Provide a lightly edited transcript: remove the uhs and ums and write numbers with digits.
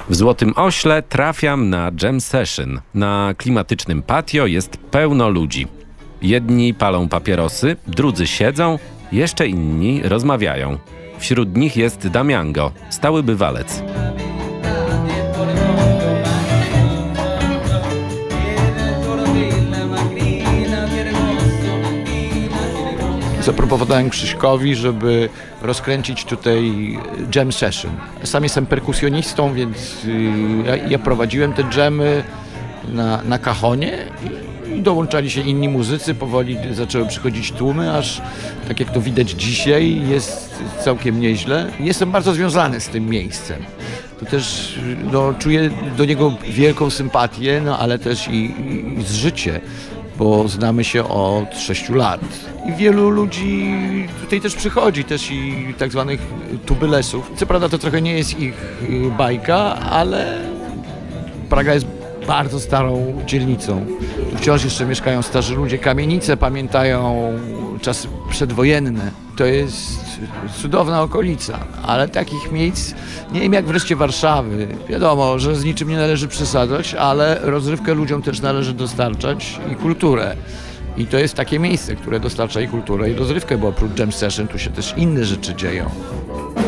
W Złotym Ośle trafiam na jam session. Na klimatycznym patio jest pełno ludzi. Jedni palą papierosy, drudzy siedzą, jeszcze inni rozmawiają. Wśród nich jest Damiango, stały bywalec. Zaproponowałem Krzyśkowi, żeby rozkręcić tutaj jam session. Sam jestem perkusjonistą, więc ja prowadziłem te dżemy na kahonie i dołączali się inni muzycy. Powoli zaczęły przychodzić tłumy, aż tak jak to widać dzisiaj jest całkiem nieźle. Jestem bardzo związany z tym miejscem. To też czuję do niego wielką sympatię, ale też i życie, bo znamy się od 6 lat. I wielu ludzi tutaj też przychodzi, też i tak zwanych tubylesów. Co prawda to trochę nie jest ich bajka, ale Praga jest bardzo starą dzielnicą. Tu wciąż jeszcze mieszkają starzy ludzie. Kamienice pamiętają czasy przedwojenne. To jest cudowna okolica, ale takich miejsc nie wiem jak wreszcie Warszawy. Wiadomo, że z niczym nie należy przesadzać, ale rozrywkę ludziom też należy dostarczać i kulturę. I to jest takie miejsce, które dostarcza i kulturę, i rozrywkę, bo oprócz jam session tu się też inne rzeczy dzieją.